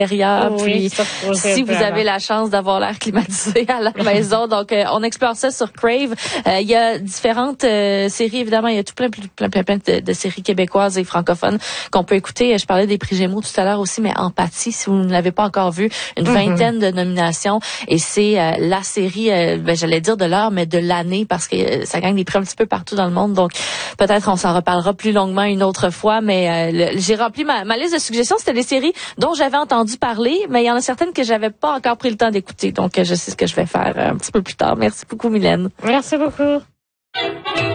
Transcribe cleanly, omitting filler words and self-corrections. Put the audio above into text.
Oui, puis si vous avez la chance d'avoir l'air climatisé à la maison, donc on explore ça sur Crave. Il y a différentes séries, évidemment, il y a tout plein de séries québécoises et francophones qu'on peut écouter. Je parlais des prix Gémeaux tout à l'heure aussi, mais Empathie, si vous ne l'avez pas encore vu, une vingtaine de nominations, et c'est la série, j'allais dire de l'heure, mais de l'année, parce que ça gagne des prix un petit peu partout dans le monde, donc peut-être on s'en reparlera plus longuement une autre fois, mais j'ai rempli ma liste de suggestions. C'était des séries dont j'avais entendu parler, mais il y en a certaines que j'avais pas encore pris le temps d'écouter. Donc, je sais ce que je vais faire un petit peu plus tard. Merci beaucoup, Mylène. Merci beaucoup.